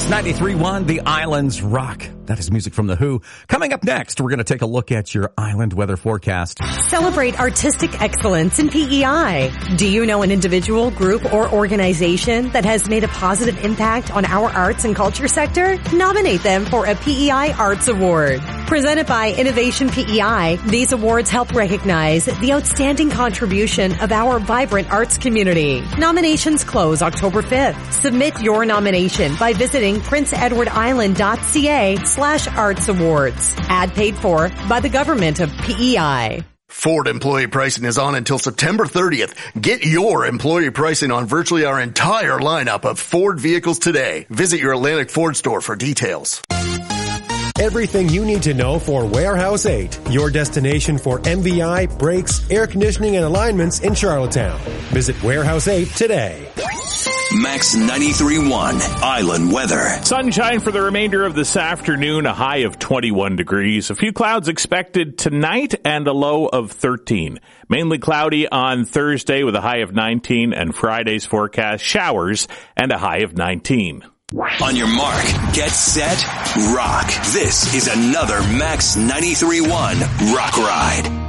Max 93.1, The Islands Rock. That is music from The Who. Coming up next, we're going to take a look at your island weather forecast. Celebrate artistic excellence in PEI. Do you know an individual, group, or organization that has made a positive impact on our arts and culture sector? Nominate them for a PEI Arts Award. Presented by Innovation PEI, these awards help recognize the outstanding contribution of our vibrant arts community. Nominations close October 5th. Submit your nomination by visiting princeedwardisland.ca/arts awards. Ad paid for by the government of PEI. Ford employee pricing is on until September 30th. Get your employee pricing on virtually our entire lineup of Ford vehicles today. Visit your Atlantic Ford store for details. Everything you need to know for Warehouse 8, your destination for MVI, brakes, air conditioning, and alignments in Charlottetown. Visit Warehouse 8 today. Max 93.1 Island weather. Sunshine for the remainder of this afternoon, a high of 21 degrees. A few clouds expected tonight and a low of 13. Mainly cloudy on Thursday with a high of 19, and Friday's forecast showers and a high of 19. On your mark, get set, rock. This is another Max 93.1 Rock Ride.